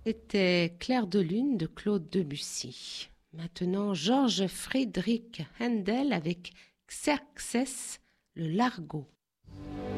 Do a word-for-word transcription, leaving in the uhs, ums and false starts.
C'était Clair de lune de Claude Debussy. Maintenant, Georges Friedrich Händel avec Xerxès, le Largo.